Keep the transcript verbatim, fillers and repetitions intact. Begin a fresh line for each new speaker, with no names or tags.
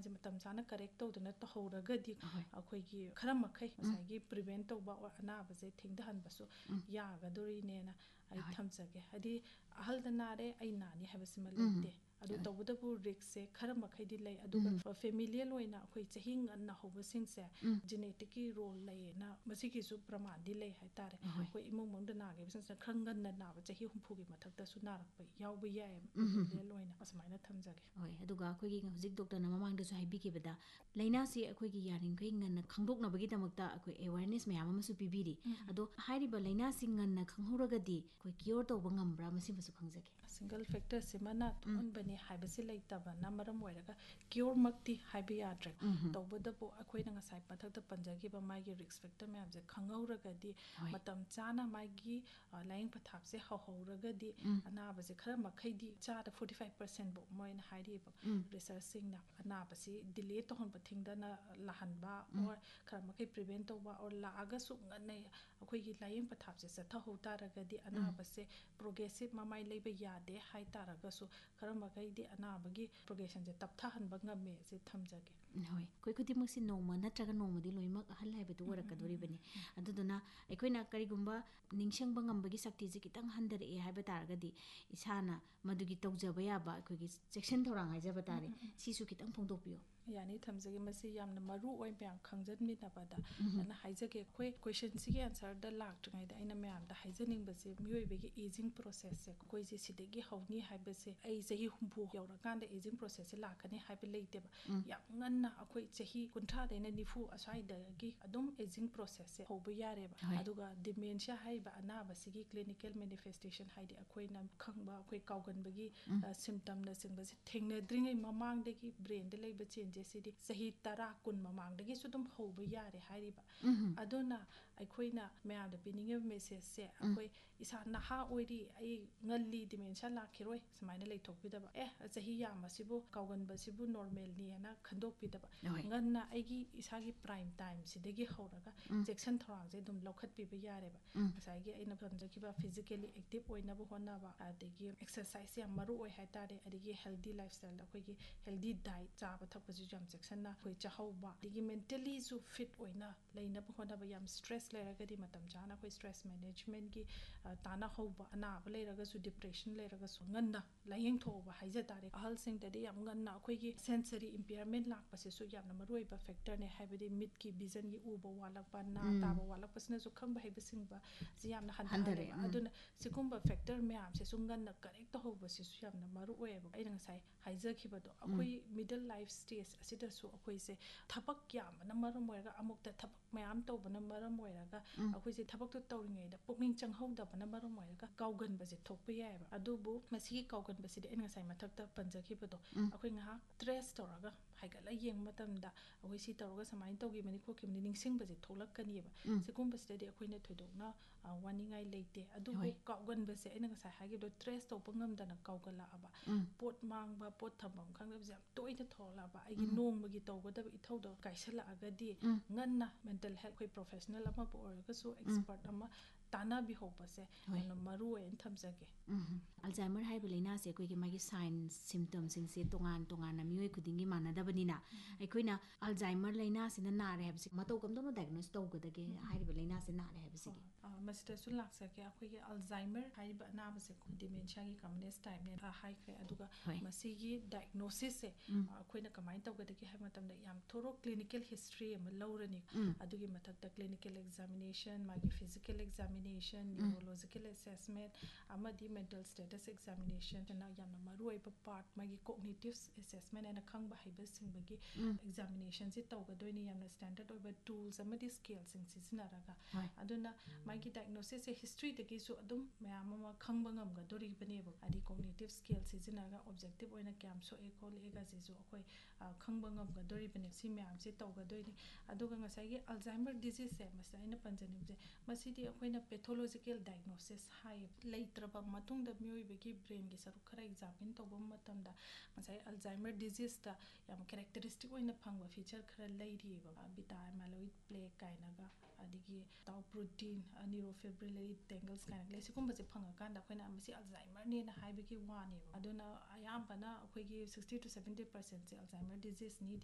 ꯃꯥꯁꯦ ꯃꯇꯝ ꯆꯥꯅ ꯀꯔꯦꯛ ꯇꯧꯗꯅ ꯇꯧꯍꯧꯔꯒꯗꯤ ꯑꯩꯈꯣꯏꯒꯤ ꯈꯔ ꯃꯈꯩ ꯉꯁꯥꯏꯒꯤ ꯄ꯭ꯔꯤꯚꯦꯟ ꯇꯧꯕ ꯑꯅꯥꯕꯁꯦ ꯊꯦꯡꯊꯍꯟꯕꯁꯨ ꯌꯥꯒꯗꯣꯔꯤꯅꯦꯅ ꯑꯩ ꯊꯝꯖꯒꯦ ꯍꯥꯏꯗꯤ ꯑꯍꯜꯗ ꯅꯥꯔꯦ ꯑꯩ ꯅꯥꯅꯤ ꯍꯥꯏꯕꯁꯤꯃ ꯂꯩꯇꯦ ꯑꯗꯨ ꯇꯧꯕꯇꯕꯨ ꯔꯤꯛꯁꯁꯦ ꯈꯔ ꯃꯈꯩꯗꯤ ꯂꯩ ꯑꯗꯨꯒ ꯐꯦꯃꯤꯂꯤꯌꯦꯜ ꯑꯣꯏꯅ ꯑꯩꯈꯣꯏ ꯆꯍꯤ ꯉꯟꯅ ꯍꯧꯕꯁꯤꯡꯁꯦ ꯖꯦꯅꯦꯇꯤꯛꯀꯤ ꯔꯣꯜ ꯂꯩꯌꯦꯅ ꯃꯁꯤꯒꯤꯁꯨ ꯄ꯭ꯔꯃꯥꯟꯗꯤ ꯂꯩ ꯍꯥꯏꯇꯥꯔꯦ ꯑꯩꯈꯣꯏ ꯏꯃꯨꯡ ꯃꯅꯨꯡꯗ ꯅꯥꯈꯤꯕꯁꯤꯡꯁꯤꯅ ꯈꯔ ꯉꯟꯅ ꯅꯥꯕ ꯆꯍꯤ ꯍꯨꯝꯐꯨꯒꯤ ꯃꯊꯛꯇꯁꯨ ꯅꯥꯔꯛꯄ ꯌꯥꯎꯕ ꯌꯥꯏꯑꯕ ꯐꯦꯃꯤꯂꯤꯌꯦꯜ ꯑꯣꯏꯅ ꯑꯁꯨꯃꯥꯏꯅ ꯊꯝꯖꯒꯦ
ꯍꯣꯏ ꯑꯗꯨꯒ ꯑꯩꯈꯣꯏꯒꯤ ꯍꯧꯖꯤꯛ ꯗꯣꯛꯇꯔꯅ ꯃꯃꯥꯡꯗꯁꯨ ꯍꯥꯏꯕꯤꯈꯤꯕꯗ ꯂꯥꯏꯅꯥꯁꯤ ꯑꯩꯈꯣꯏꯒꯤ ꯌꯥꯔꯤꯈꯩ ꯉꯟꯅ ꯈꯪꯗꯣꯛꯅꯕꯒꯤꯗꯃꯛꯇ ꯑꯩꯈꯣꯏ ꯑꯦꯋꯥꯔꯅꯦꯁ ꯃꯌꯥꯝ ꯑꯃꯁꯨ ꯄꯤꯕꯤꯔꯤ ꯑꯗꯣ ꯍꯥꯏꯔꯤꯕ ꯂꯥꯏꯅꯥꯁꯤ ꯉꯟꯅ ꯈꯪꯍꯧꯔꯒꯗꯤ ꯑꯩꯈꯣꯏ ꯀ꯭ꯌꯣꯔ ꯇꯧꯕ ꯉꯝꯕ꯭ꯔꯥ ꯃꯁꯤꯃꯁꯨ ꯈꯪꯖꯒꯦ
ꯁꯤꯡꯒꯜ ꯐꯦꯛꯇꯔꯁꯤꯃꯅ ꯊꯣꯛꯍꯟꯕꯅꯤ ꯍꯥꯏꯕꯁꯤ ꯂꯩꯇꯕꯅ ꯃꯔꯝ ꯑꯣꯏꯔꯒ ꯀ꯭ꯌꯣꯔꯃꯛꯇꯤ ꯍꯥꯏꯕ ꯌꯥꯗ꯭ꯔꯦ ꯇꯧꯕꯇꯕꯨ ꯑꯩꯈꯣꯏꯅ ꯉꯁꯥꯏ ꯃꯊꯛꯇ ꯄꯟꯖꯈꯤꯕ ꯃꯥꯒꯤ ꯔꯤꯛꯁ ꯐꯦꯛꯇꯔ ꯃꯌꯥꯝꯁꯦ ꯈꯪꯍꯧꯔꯒꯗꯤ ꯃꯇꯝ ꯆꯥꯅ ꯃꯥꯒꯤ ꯂꯥꯏꯌꯦꯡ ꯄꯊꯥꯞꯁꯦ ꯍꯧꯍꯧꯔꯒꯗꯤ ꯑꯅꯥꯕꯁꯦ ꯈꯔ ꯃꯈꯩꯗꯤ ꯆꯥꯗ ꯐꯣꯔꯇꯤ ꯐꯥꯏꯚ ꯄꯥꯔꯁꯦꯟꯐꯥꯎ ꯃꯣꯏꯅ ꯍꯥꯏꯔꯤꯕ ꯔꯤꯁꯔꯁꯁꯤꯡꯅ ꯑꯅꯥꯕꯁꯤ ꯗꯤꯂꯦ ꯇꯧꯍꯟꯕ ꯊꯤꯡꯗꯅ ꯂꯥꯛꯍꯟꯕ ꯑꯣꯔ ꯈꯔ ꯃꯈꯩ ꯄ꯭ꯔꯤꯚꯦꯟ ꯇꯧꯕ ꯑꯣꯔ ꯂꯥꯛꯑꯒꯁꯨ ꯉꯟꯅ ꯑꯩꯈꯣꯏꯒꯤ ꯂꯥꯏꯌꯦꯡ ꯄꯊꯥꯞꯁꯦ ꯆꯠꯊꯍꯧ ꯇꯥꯔꯒꯗꯤ ꯑꯅꯥꯕꯁꯦ ꯄ꯭ꯔꯣꯒ꯭रेसिꯞ ꯃꯃꯥꯏ ꯂꯩꯕ ꯌꯥꯗꯦ ꯍꯥꯏ ꯇꯥꯔꯒꯁꯨ ꯈꯔ ꯃꯈꯩꯗꯤ ꯑꯅꯥꯕꯒꯤ ꯄ꯭ꯔꯣꯒ꯭रेꯁꯟꯁꯦ ꯇꯞꯊꯍꯟꯕ ꯉꯝꯃꯦ ꯁꯤ ꯊꯝꯖꯒꯦ
ꯍꯣꯏ ꯑꯩꯈꯣꯏ ꯈꯨꯗꯤꯡꯃꯛꯁꯤ ꯅꯣꯡꯃ ꯅꯠꯇ꯭ꯔꯒ ꯅꯣꯡꯃꯗꯤ ꯂꯣꯏꯅꯃꯛ ꯑꯍꯜ ꯍꯥꯏꯕꯗꯨ ꯑꯣꯏꯔꯛꯀꯗꯣꯔꯤꯕꯅꯤ ꯑꯗꯨꯗꯨꯅ ꯑꯩꯈꯣꯏꯅ ꯀꯔꯤꯒꯨꯝꯕ ꯅꯤꯡꯁꯤꯡꯕ ꯉꯝꯕꯒꯤ ꯁꯛꯇꯤꯁꯤ ꯈꯤꯇꯪ ꯍꯟꯊꯔꯛꯑꯦ ꯍꯥꯏꯕ ꯇꯥꯔꯒꯗꯤ ꯏꯁꯥꯅ ꯃꯗꯨꯒꯤ ꯇꯧꯖꯕ ꯌꯥꯕ ꯑꯩꯈꯣꯏꯒꯤ ꯆꯦꯛꯁꯤꯟ ꯊꯧꯔꯥꯡ ꯍꯥꯏꯖꯕ ꯇꯥꯔꯦ ꯁꯤꯁꯨ ꯈꯤꯇꯪ ꯐꯣꯡꯗꯣꯛꯄꯤꯌꯨ
ꯌꯥꯅꯤ ꯊꯝꯖꯒꯦ ꯃꯁꯤ ꯌꯥꯝꯅ ꯃꯔꯨ ꯑꯣꯏ ꯃꯌꯥꯝ ꯈꯪꯖꯟꯃꯤꯟꯅꯕꯗ ꯑꯩꯅ ꯍꯥꯏꯖꯒꯦ ꯑꯩꯈꯣꯏ ꯀꯣꯏꯁꯟꯁꯤꯒꯤ ꯑꯟꯁꯔꯗ ꯂꯥꯛꯇ꯭ꯔꯤꯉꯩꯗ ꯑꯩꯅ ꯃꯌꯥꯝꯗ ꯍꯥꯏꯖꯅꯤꯡꯕꯁꯦ ꯃꯤꯑꯣꯏꯕꯒꯤ ꯑꯦꯖꯤꯡ ꯄ꯭ꯔꯣꯁꯦꯁꯁꯦ ꯑꯩꯈꯣꯏꯁꯦ ꯁꯤꯗꯒꯤ ꯍꯧꯅꯤ ꯍꯥꯏꯕꯁꯦ ꯑꯩ ꯆꯍꯤ ꯍꯨꯝꯐꯨ ꯌꯧꯔꯀꯥꯟꯗ ꯑꯦꯖꯤꯡ ꯄ꯭ꯔꯣꯁꯦꯁꯁꯦ ꯂꯥꯛꯀꯅꯤ ꯍꯥꯏꯕ ꯂꯩꯇꯦꯕ ꯌꯥꯝ ꯉꯟꯅ ꯑꯩꯈꯣꯏ ꯆꯍꯤ ꯀꯨꯟꯊ꯭ꯔꯥꯗꯩꯅ ꯅꯤꯐꯨ ꯑꯁ꯭ꯋꯥꯏꯗꯒꯤ ꯑꯗꯨꯝ ꯑꯦꯖꯤꯡ ꯄ꯭ꯔꯣꯁꯦꯁꯁꯦ ꯍꯧꯕ ꯌꯥꯔꯦꯕ ꯑꯗꯨꯒ ꯗꯤꯃꯦꯟꯁꯤꯌꯥ ꯍꯥꯏꯔꯤꯕ ꯑꯅꯥꯕꯁꯤꯒꯤ ꯀ꯭ꯂꯤꯅꯤꯀꯦꯜ ꯃꯦꯅꯤꯐꯦꯁꯇꯦꯁꯟ ꯍꯥꯏꯗꯤ ꯑꯩꯈꯣꯏꯅ ꯈꯪꯕ ꯑꯩꯈꯣꯏ ꯀꯥꯎꯒꯟꯕꯒꯤ ꯁꯤꯝꯇꯝꯅꯆꯤꯡꯕꯁꯦ ꯊꯦꯡꯅꯗ꯭ꯔꯤꯉꯩ ꯃꯃꯥꯡꯗꯒꯤ ꯕ꯭ꯔꯦꯟꯗ ꯂꯩꯕ ꯆꯦꯟꯖꯦꯁꯁꯤꯗꯤ ꯆꯍꯤ ꯇꯔꯥ ꯀꯨꯟ ꯃꯃꯥꯡꯗꯒꯤꯁꯨ ꯑꯗꯨꯝ ꯍꯧꯕ ꯌꯥꯔꯦ ꯍꯥꯏꯔꯤꯕ ꯑꯗꯨꯅ ꯑꯩꯈꯣꯏꯅ ꯃꯌꯥꯝꯗ ꯄꯤꯅꯤꯡꯉꯤꯕ ꯃꯦꯁꯦꯖꯁꯦ ꯑꯩꯈꯣꯏ ꯏꯁꯥ ꯅꯍꯥ ꯑꯣꯏꯔꯤ ꯑꯩ ꯉꯜꯂꯤ ꯗꯤꯃꯦꯟꯁꯤꯌꯥ ꯂꯥꯛꯈꯤꯔꯣꯏ ꯁꯨꯃꯥꯏꯅ ꯂꯩꯊꯣꯛꯄꯤꯗꯕ ꯑꯦ ꯆꯍꯤ ꯌꯥꯝꯕꯁꯤꯕꯨ ꯀꯥꯎꯒꯟꯕꯁꯤꯕꯨ ꯅꯣꯔꯃꯦꯜꯅꯤꯅ ꯈꯟꯗꯣꯛꯄꯤꯗꯕ ꯉꯟꯅ ꯑꯩꯒꯤ ꯏꯁꯥꯒꯤ ꯄ꯭ꯔꯥꯏꯝ ꯇꯥꯏꯝꯁꯤꯗꯒꯤ ꯍꯧꯔꯒ ꯆꯦꯛꯁꯤꯟ ꯊꯧꯔꯥꯡꯁꯦ ꯑꯗꯨꯝ ꯂꯧꯈꯠꯄꯤꯕ ꯌꯥꯔꯦꯕ ꯉꯁꯥꯏꯒꯤ ꯑꯩꯅ ꯄꯟꯖꯈꯤꯕ ꯐꯤꯖꯤꯀꯦꯜꯂꯤ ꯑꯦꯛꯇꯤꯞ ꯑꯣꯏꯅꯕ ꯍꯣꯠꯅꯕ ꯑꯗꯒꯤ ꯑꯦꯛꯁꯔꯁꯥꯏꯁ ꯌꯥꯝ ꯃꯔꯨ ꯑꯣꯏ ꯍꯥꯏꯇꯥꯔꯦ ꯑꯗꯒꯤ ꯍꯦꯜꯗꯤ ꯂꯥꯏꯐ ꯁ꯭ꯇꯥꯏꯜꯗ ꯑꯩꯈꯣꯏꯒꯤ ꯍꯦꯜꯗꯤ ꯗꯥꯏꯠ ꯆꯥꯕ ꯊꯛꯄꯁꯤꯁꯨ ꯌꯥꯝ ꯆꯦꯛꯁꯤꯟꯅ ꯑꯩꯈꯣꯏ ꯆꯥꯍꯧꯕ ꯑꯗꯒꯤ ꯃꯦꯟꯇꯦꯂꯤꯁꯨ ꯐꯤꯠ ꯑꯣꯏꯅ ꯂꯩꯅꯕ ꯍꯣꯠꯅꯕ ꯌꯥꯝ ꯁ꯭ꯇ꯭ꯔꯦꯁ ꯂꯩꯔꯒꯗꯤ ꯃꯇꯝ ꯆꯥꯅ ꯑꯩꯈꯣꯏ ꯁ꯭ꯇ꯭ꯔꯦꯁ ꯃꯦꯅꯦꯖꯃꯦꯟꯒꯤ ꯇꯥꯟꯅꯍꯧꯕ ꯑꯅꯥꯕ ꯂꯩꯔꯒꯁꯨ ꯗꯤꯄ꯭ꯔꯦꯁꯟ ꯂꯩꯔꯒꯁꯨ ꯉꯟꯅ ꯂꯥꯏꯌꯦꯡꯊꯣꯛꯍꯧꯕ ꯍꯥꯏꯖ ꯇꯥꯔꯦ ꯑꯍꯜꯁꯤꯡꯗꯗꯤ ꯌꯥꯝ ꯉꯟꯅ ꯑꯩꯈꯣꯏꯒꯤ ꯁꯦꯟꯁꯔꯤ ꯏꯝꯄꯤꯌꯔꯃꯦꯟ ꯂꯥꯛꯄꯁꯤꯁꯨ ꯌꯥꯝꯅ ꯃꯔꯨꯑꯣꯏꯕ ꯐꯦꯛꯇꯔꯅꯦ ꯍꯥꯏꯕꯗꯤ ꯃꯤꯠꯀꯤ ꯚꯤꯖꯟꯒꯤ ꯎꯕ ꯋꯥꯠꯂꯛꯄ ꯅꯥ ꯇꯥꯕ ꯋꯥꯠꯂꯛꯄꯁꯤꯅꯁꯨ ꯈꯪꯕ ꯍꯩꯕ ꯁꯤꯡꯕ ꯁꯤ ꯌꯥꯝꯅ ꯍꯟꯊꯍꯜꯂꯦꯕ ꯑꯗꯨꯅ ꯁꯤꯒꯨꯝꯕ ꯐꯦꯛꯇꯔ ꯃꯌꯥꯝꯁꯤꯁꯨ ꯉꯟꯅ ꯀꯔꯦꯛ ꯇꯧꯍꯧꯕꯁꯤꯁꯨ ꯌꯥꯝꯅ ꯃꯔꯨ ꯑꯣꯏꯌꯦꯕ ꯑꯩꯅ ꯉꯁꯥꯏ ꯍꯥꯏꯖꯈꯤꯕꯗꯣ ꯑꯩꯈꯣꯏ ꯃꯤꯗꯜ ꯂꯥꯏꯐ ꯁ꯭ꯇꯦꯖ ꯑꯁꯤꯗꯁꯨ ꯑꯩꯈꯣꯏꯁꯦ ꯊꯕꯛ ꯌꯥꯝꯕꯅ ꯃꯔꯝ ꯑꯣꯏꯔꯒ ꯑꯃꯨꯛꯇ ꯊꯕꯛ ꯃꯌꯥꯝ ꯇꯧꯕꯅ ꯃꯔꯝ ꯑꯣꯏꯔꯒ ꯑꯩꯈꯣꯏꯁꯦ ꯊꯕꯛꯇꯨ ꯇꯧꯔꯤꯉꯩꯗ ꯄꯨꯛꯅꯤꯡ ꯆꯪꯍꯧꯗꯕꯅ ꯃꯔꯝ ꯑꯣꯏꯔꯒ ꯀꯥꯎꯒꯟꯕꯁꯦ ꯊꯣꯛꯄ ꯌꯥꯏꯑꯕ ꯑꯗꯨꯕꯨ ꯃꯁꯤꯒꯤ ꯀꯥꯎꯒꯟꯕꯁꯤꯗꯤ ꯑꯩꯅ ꯉꯁꯥꯏ ꯃꯊꯛꯇ ꯄꯟꯖꯈꯤꯕꯗꯣ ꯑꯩꯈꯣꯏ ꯉꯥꯏꯍꯥꯛ ꯇ꯭ꯔꯦꯁ ꯇꯧꯔꯒ ꯍꯥꯏꯒꯠꯂ ꯌꯦꯡꯕ ꯃꯇꯝꯗ ꯑꯩꯈꯣꯏ ꯁꯤ ꯇꯧꯔꯒ ꯁꯨꯃꯥꯏꯅ ꯇꯧꯈꯤꯕꯅꯤ ꯈꯣꯠꯈꯤꯕꯅꯤ ꯅꯤꯡꯁꯤꯡꯕꯁꯦ ꯊꯣꯛꯂꯛꯀꯅꯤꯕ ꯁꯤꯒꯨꯝꯕꯁꯤꯗꯗꯤ ꯑꯩꯈꯣꯏꯅ ꯊꯣꯏꯗꯣꯛꯅ ꯋꯥꯅꯤꯡꯉꯥꯏ ꯂꯩꯇꯦ ꯑꯗꯨꯕꯨ ꯀꯥꯎꯒꯟꯕꯁꯦ ꯑꯩꯅ ꯉꯁꯥꯏ ꯍꯥꯏꯈꯤꯕꯗꯣ ꯇ꯭ꯔꯦꯁ ꯇꯧꯕ ꯉꯝꯗꯅ ꯀꯥꯎꯒꯠꯂꯛꯑꯕ ꯄꯣꯠ ꯃꯥꯡꯕ ꯄꯣꯠ ꯊꯝꯐꯝ ꯈꯪꯗꯕꯁꯦ ꯌꯥꯝ ꯇꯣꯏꯅ ꯊꯣꯛꯂꯛꯑꯕ ꯑꯩꯒꯤ ꯅꯣꯡꯃꯒꯤ ꯇꯧꯒꯗꯕ ꯏꯊꯧꯗꯣ ꯀꯥꯏꯁꯜꯂꯛꯑꯒꯗꯤ ꯉꯟꯅ ꯃꯦꯟꯇꯦꯜ ꯍꯦꯜꯊ ꯑꯩꯈꯣꯏ ꯄ꯭ꯔꯣꯐꯦꯁꯅꯦꯜ ꯑꯃꯕꯨ ꯑꯣꯏꯔꯒꯁꯨ ꯑꯦꯛꯁꯄꯔꯠ ꯑꯃ ꯇꯥꯟꯅꯕꯤꯍꯧꯕꯁꯦ ꯌꯥꯝꯅ ꯃꯔꯨ ꯑꯣꯏꯅ ꯊꯝꯖꯒꯦ
ꯑꯜꯖꯥꯏꯃꯔ ꯍꯥꯏꯕ ꯂꯥꯏꯅꯥꯁꯦ ꯑꯩꯈꯣꯏꯒꯤ ꯃꯥꯒꯤ ꯁꯥꯏꯟ ꯁꯤꯝꯇꯝꯁꯤꯡꯁꯦ ꯇꯣꯉꯥꯟ ꯇꯣꯉꯥꯟꯅ ꯃꯤꯑꯣꯏ ꯈꯨꯗꯤꯡꯒꯤ ꯃꯥꯟꯅꯗꯕꯅꯤ나 ꯑꯩꯈꯣꯏꯅ ꯑꯜꯖꯥꯏꯃꯔ ꯂꯥꯏꯅꯥꯁꯤꯅ ꯅꯥꯔꯦ ꯍꯥꯏꯕꯁꯤ ꯃꯇꯧ ꯀꯝꯗꯧꯅ ꯗꯥꯏꯒꯅꯣꯁ ꯇꯧꯒꯗꯒꯦ ꯍꯥꯏꯔꯤꯕ ꯂꯥꯏꯅꯥꯁꯦ ꯅꯥꯔꯦ ꯍꯥꯏꯕꯁꯤꯒꯤ
ꯃꯁꯤꯗꯁꯨ ꯂꯥꯛꯆꯒꯦ ꯑꯩꯈꯣꯏꯒꯤ ꯑꯜꯖꯥꯏꯃꯔ ꯍꯥꯏꯔꯤꯕ ꯑꯅꯥꯕꯁꯦ ꯗꯤꯃꯦꯟꯁꯤꯌꯥꯒꯤ ꯀꯃꯅꯦꯁ ꯇꯥꯏꯞꯅꯦ ꯍꯥꯏꯈ꯭ꯔꯦ ꯑꯗꯨꯒ ꯃꯁꯤꯒꯤ ꯗꯥꯏꯒꯅꯣꯁꯤꯁꯁꯦ ꯑꯩꯈꯣꯏꯅ ꯀꯃꯥꯏꯅ ꯇꯧꯒꯗꯒꯦ ꯍꯥꯏꯕ ꯃꯇꯝꯗ ꯌꯥꯝ ꯊꯣꯔꯣ ꯀ꯭ꯂꯤꯅꯤꯀꯦꯜ ꯍꯤꯁꯇ꯭ꯔꯤ ꯑꯃ ꯂꯧꯔꯅꯤ ꯑꯗꯨꯒꯤ ꯃꯊꯛꯇ ꯀ꯭ꯂꯤꯅꯤꯀꯦꯜ ꯑꯦꯛꯖꯥꯃꯤꯅꯦꯁꯟ ꯃꯥꯒꯤ ꯐꯤꯖꯤꯀꯦꯜ ꯑꯦꯛꯖꯥꯃꯤꯅꯦꯁꯟ ꯅ꯭ꯌꯨꯔꯣꯂꯣꯖꯤꯀꯦꯜ ꯑꯦꯁꯦꯁꯃꯦꯟ ꯑꯃꯗꯤ ꯃꯦꯟꯇꯦꯜ ꯁ꯭ꯇꯦꯇꯁ ꯑꯦꯛꯖꯥꯃꯤꯅꯦꯁꯟꯅ ꯌꯥꯝꯅ ꯃꯔꯨꯑꯣꯏꯕ ꯄꯥꯔꯠ ꯃꯥꯒꯤ ꯀꯣꯒꯅꯤꯇꯤቭ ꯑꯦꯁꯦꯁꯃꯦꯟ ꯍꯥꯏꯅ ꯈꯪꯕ ꯍꯩꯕꯁꯤꯡꯕꯒꯤ ꯑꯦꯛꯖꯥꯃꯤꯅꯦꯁꯟꯁꯤ ꯇꯧꯒꯗꯣꯏꯅꯤ ꯌꯥꯝꯅ ꯁ꯭ꯇꯦꯟꯗꯔꯠ ꯑꯣꯏꯕ ꯇꯨꯜꯁ ꯑꯃꯗꯤ ꯁ꯭ꯀꯦꯜꯁꯤꯡ ꯁꯤꯖꯤꯟꯅꯔꯒ ꯑꯗꯨꯅ ꯃꯥꯒꯤ ꯗꯥꯏꯒꯅꯣꯁꯤꯁꯁꯦ ꯍꯤꯁꯇ꯭ꯔꯤꯗꯒꯤꯁꯨ ꯑꯗꯨꯝ ꯃꯌꯥꯝ ꯑꯃ ꯈꯪꯕ ꯉꯝꯒꯗꯣꯔꯤꯕꯅꯦꯕ ꯍꯥꯏꯗꯤ ꯀꯣꯒꯅꯤꯇꯤቭ ꯁ꯭ꯀꯦꯜ ꯁꯤꯖꯤꯟꯅꯔꯒ ꯑꯣꯕꯖꯦꯛꯇꯤቭ ꯑꯣꯏꯅ ꯀꯌꯥꯝ ꯁꯣꯛꯑꯦ ꯈꯣꯠꯂꯦꯒꯁꯤꯁꯨ ꯑꯩꯈꯣꯏ ꯈꯪꯕ ꯉꯝꯒꯗꯣꯔꯤꯕꯅꯤ ꯁꯤ ꯃꯌꯥꯝꯁꯤ ꯇꯧꯒꯗꯣꯏꯅꯤ ꯑꯗꯨꯒ ꯉꯁꯥꯏꯒꯤ ꯑꯜꯖꯥꯏꯃꯔ ꯗꯤꯖꯤꯁꯁꯦ ꯃꯁꯤꯗ ꯑꯩꯅ ꯄꯟꯖꯅꯤꯡꯕꯁꯦ ꯃꯁꯤꯗꯤ ꯑꯩꯈꯣꯏꯅ ꯄꯦꯊꯣꯂꯣꯖꯤꯀꯦꯜ ꯗꯥꯏꯒꯅꯣꯁꯤꯁ ꯍꯥꯏꯌꯦ ꯂꯩꯇ꯭ꯔꯕ ꯃꯇꯨꯡꯗ ꯃꯤꯑꯣꯏꯕꯒꯤ ꯕ꯭ꯔꯦꯟꯒꯤ ꯁꯔꯨꯛ ꯈꯔ ꯑꯦꯛꯖꯥꯃꯤꯟ ꯇꯧꯕ ꯃꯇꯝꯗ ꯉꯁꯥꯏ ꯑꯜꯖꯥꯏꯃꯔ ꯗꯤꯖꯤꯁꯇ ꯌꯥꯝ ꯀꯦꯔꯦꯛꯇꯔꯤꯁꯇꯤꯛ ꯑꯣꯏꯅ ꯐꯪꯕ ꯐꯤꯆꯔ ꯈꯔ ꯂꯩꯔꯤꯑꯕ ꯕꯤꯇꯥ ꯑꯦꯃꯥꯏꯂꯣꯏꯗ ꯄ꯭ꯂꯦꯛ ꯀꯥꯏꯅꯒ ꯑꯗꯒꯤ ꯇꯥꯎ ꯄ꯭ꯔꯣꯇꯤꯟ ꯅ꯭ꯌꯨꯔꯣꯐꯤꯕ꯭ꯔꯤꯂꯔꯤ ꯇꯦꯡꯒꯜꯁ ꯀꯥꯏꯅ ꯂꯩ ꯁꯤꯒꯨꯝꯕꯁꯦ ꯐꯪꯉꯀꯥꯟꯗ ꯑꯩꯈꯣꯏꯅ ꯃꯁꯤ ꯑꯜꯖꯥꯏꯃꯔꯅꯦꯅ ꯍꯥꯏꯕꯒꯤ ꯋꯥꯅꯦꯕ ꯑꯗꯨꯅ ꯑꯌꯥꯝꯕꯅ ꯑꯩꯈꯣꯏꯒꯤ ꯁꯤꯛꯁꯇꯤ ꯇꯨ ꯁꯕꯦꯟꯇꯤ ꯄꯥꯔꯁꯦꯟꯁꯦ ꯑꯜꯖꯥꯏꯃꯔ ꯗꯤꯖꯤꯁꯅꯤ